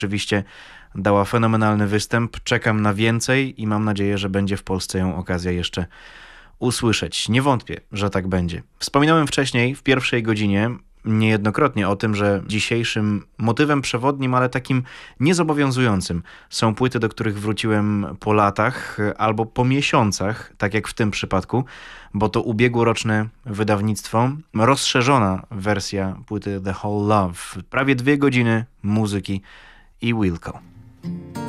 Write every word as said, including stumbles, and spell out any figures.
Oczywiście dała fenomenalny występ. Czekam na więcej i mam nadzieję, że będzie w Polsce ją okazja jeszcze usłyszeć. Nie wątpię, że tak będzie. Wspominałem wcześniej w pierwszej godzinie niejednokrotnie o tym, że dzisiejszym motywem przewodnim, ale takim niezobowiązującym są płyty, do których wróciłem po latach albo po miesiącach, tak jak w tym przypadku, bo to ubiegłoroczne wydawnictwo, rozszerzona wersja płyty The Whole Love. Prawie dwie godziny muzyki i Wilco.